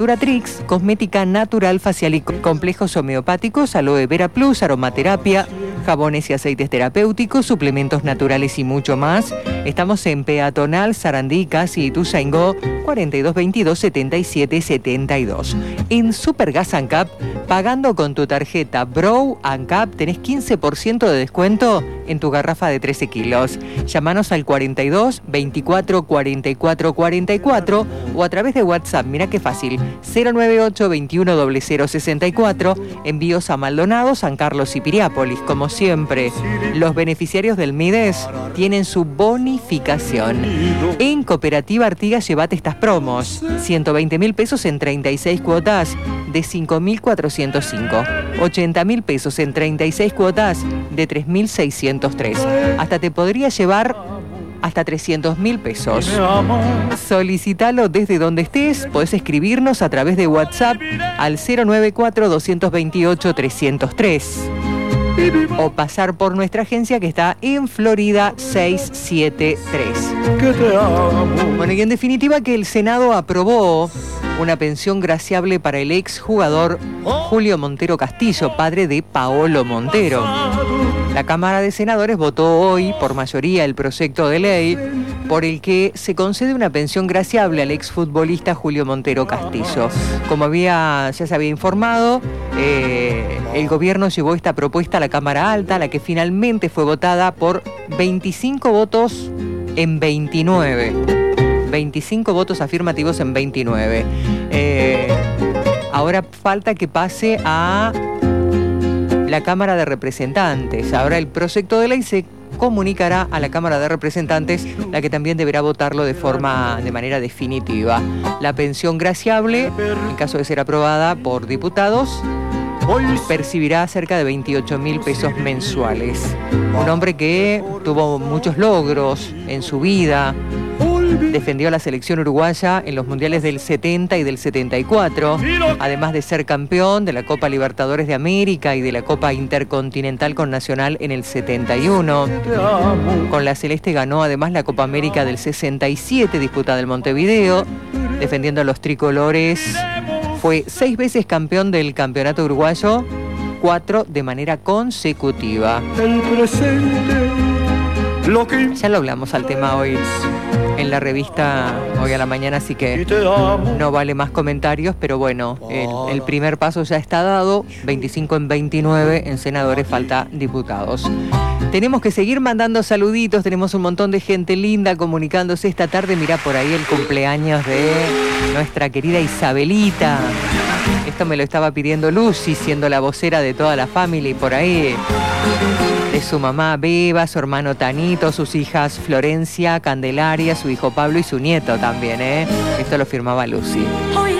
Naturatrix, cosmética natural facial y complejos homeopáticos, aloe vera plus, aromaterapia, jabones y aceites terapéuticos, suplementos naturales y mucho más. Estamos en Peatonal, Sarandí, Casi, Ituzaingó, 4222 77 72. En Supergas ANCAP, pagando con tu tarjeta Brow ANCAP, tenés 15% de descuento en tu garrafa de 13 kilos. Llámanos al 42 24 44 44 o a través de WhatsApp. Mirá qué fácil. 098 21 00 64. Envíos a Maldonado, San Carlos y Piriápolis. Como siempre, los beneficiarios del MIDES tienen su bonificación. En Cooperativa Artigas, llevate estas promos. 120.000 pesos en 36 cuotas de 5.405. 80.000 pesos en 36 cuotas de 3.603. Hasta te podría llevar hasta 300.000 pesos. Solicítalo desde donde estés. Podés escribirnos a través de WhatsApp al 094-228-303 o pasar por nuestra agencia que está en Florida 673. Bueno, y en definitiva que el Senado aprobó una pensión graciable para el exjugador Julio Montero Castillo, padre de Paolo Montero. La Cámara de Senadores votó hoy por mayoría el proyecto de ley por el que se concede una pensión graciable al exfutbolista Julio Montero Castillo. Como ya se había informado, el gobierno llevó esta propuesta a la Cámara Alta, la que finalmente fue votada por 25 votos en 29. 25 votos afirmativos en 29. Ahora falta que pase a la Cámara de Representantes. Ahora el proyecto de ley se comunicará a la Cámara de Representantes, la que también deberá votarlo de manera definitiva. La pensión graciable, en caso de ser aprobada por diputados, percibirá cerca de 28.000 pesos mensuales. Un hombre que tuvo muchos logros en su vida. Defendió a la selección uruguaya en los mundiales del 70 y del 74, además de ser campeón de la Copa Libertadores de América y de la Copa Intercontinental con Nacional en el 71. Con la Celeste ganó además la Copa América del 67, disputada en Montevideo, defendiendo a los tricolores. Fue 6 veces campeón del campeonato uruguayo, 4 de manera consecutiva. Ya lo hablamos al tema hoy en la revista Hoy a la Mañana, así que no vale más comentarios, pero bueno, el primer paso ya está dado. 25 en 29, en senadores falta diputados. Tenemos que seguir mandando saluditos, tenemos un montón de gente linda comunicándose esta tarde. Mirá por ahí el cumpleaños de nuestra querida Isabelita. Esto me lo estaba pidiendo Lucy, siendo la vocera de toda la familia, y por ahí de su mamá Beba, su hermano Tanito, sus hijas Florencia, Candelaria, su hijo Pablo y su nieto también, ¿eh? Esto lo firmaba Lucy.